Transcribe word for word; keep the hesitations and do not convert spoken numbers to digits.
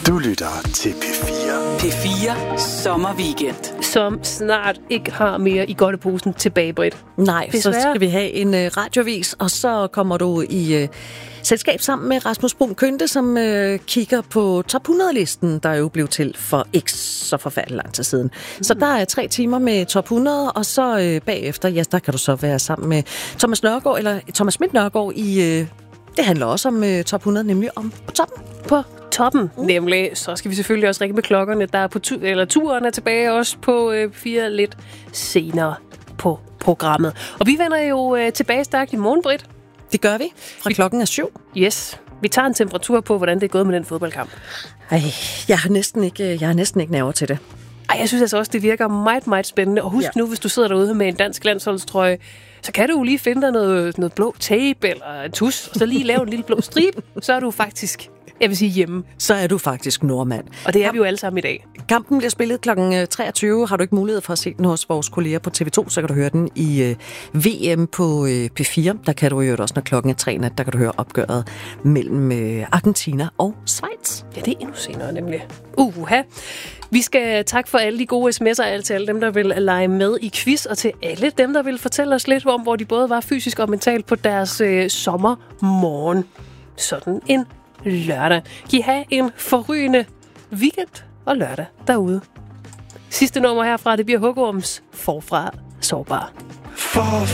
Du lytter til P fire. P fire Sommerweekend. Som snart ikke har mere i godteposen tilbage, Britt. Nej, Desværre. så skal vi have en uh, radiovis, og så kommer du i uh, selskab sammen med Rasmus Brun Kønte, som uh, kigger på top hundrede-listen, der jo blev til for ikke så forfærdelig lang tid siden. Mm. Så der er tre timer med top hundrede, og så uh, bagefter, ja, der kan du så være sammen med Thomas Nørgaard, eller Thomas Schmidt Nørgaard i... Uh, det handler også om uh, top hundrede, nemlig om på toppen. På toppen, mm. nemlig. Så skal vi selvfølgelig også ringe med klokkerne, der er på tu- eller turen er tilbage også på øh, fire lidt senere på programmet. Og vi vender jo øh, tilbage stærkt i morgen, Britt. Det gør vi. Fra klokken er syv. Yes. Vi tager en temperatur på, hvordan det er gået med den fodboldkamp. Ej, jeg har næsten ikke, jeg har næsten ikke nerver til det. Ej, jeg synes altså også, det virker meget, meget spændende. Og husk ja. nu, hvis du sidder derude med en dansk landsholdstrøje, så kan du jo lige finde dig noget, noget blå tape eller en tus, og så lige lave en lille blå stribe, så er du faktisk, jeg vil sige, hjemme. Så er du faktisk nordmand. Og det er vi jo alle sammen i dag. Kampen bliver spillet klokken treogtyve. Har du ikke mulighed for at se den hos vores kolleger på T V to, så kan du høre den i uh, V M på uh, P fire. Der kan du høre det også, når klokken er tre nat. Der kan du høre opgøret mellem uh, Argentina og Schweiz. Ja, det er endnu senere nemlig. Uha. Vi skal takke for alle de gode sms'er, til alle dem, der vil lege med i quiz, og til alle dem, der vil fortælle os lidt om, hvor de både var fysisk og mentalt på deres øh, sommermorgen. Sådan en lørdag. Kan I have en forrygende weekend og lørdag derude. Sidste nummer herfra, det bliver Hugorms Forfra Sårbar. Forfra